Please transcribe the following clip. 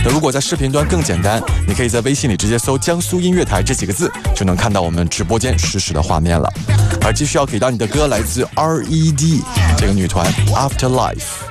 那如果在视频端更简单，你可以在微信里直接搜江苏音乐台这几个字，就能看到我们直播间实时的画面了。而继续要给到你的歌来自 RED 这个女团 Afterlife。